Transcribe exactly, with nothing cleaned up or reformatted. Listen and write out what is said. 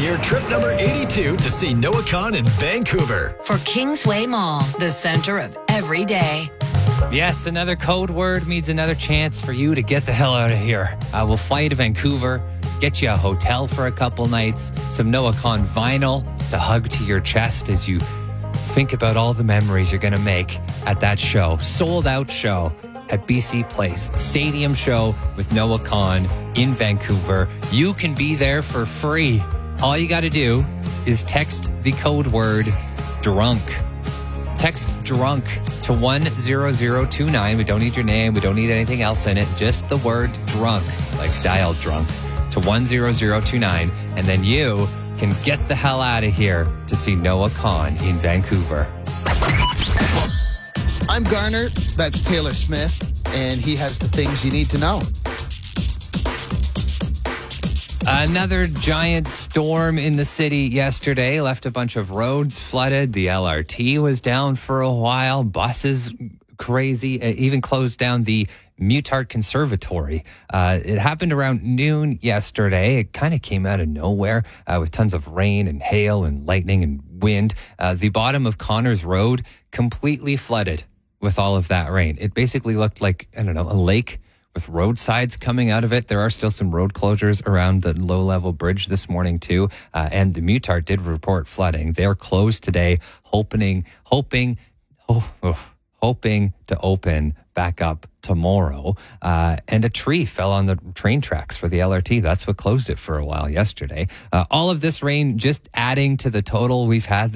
year trip number eighty-two to see Noah Kahn in Vancouver. For Kingsway Mall, the center of every day. Yes, another code word means another chance for you to get the hell out of here. Uh, we'll fly you to Vancouver, get you a hotel for a couple nights, some Noah Kahn vinyl to hug to your chest as you think about all the memories you're going to make at that show. Sold out show at B C Place. Stadium show with Noah Kahn in Vancouver. You can be there for free. All you got to do is text the code word drunk. Text drunk to one zero zero two nine. We don't need your name. We don't need anything else in it. Just the word drunk, like dial drunk, to one zero zero two nine. And then you can get the hell out of here to see Noah Kahn in Vancouver. I'm Garner. That's Taylor Smith. And he has the things you need to know. Another giant storm in the city yesterday left a bunch of roads flooded. The L R T was down for a while. Buses crazy. It even closed down the Mutart Conservatory. Uh, it happened around noon yesterday. It kind of came out of nowhere uh, with tons of rain and hail and lightning and wind. Uh, the bottom of Connors Road completely flooded with all of that rain. It basically looked like, I don't know, a lake with roadsides coming out of it. There are still some road closures around the low-level bridge this morning, too. Uh, and the Mutart did report flooding. They're closed today, hoping, hoping, oh, oh, hoping to open back up tomorrow. Uh, and a tree fell on the train tracks for the L R T. That's what closed it for a while yesterday. Uh, all of this rain just adding to the total we've had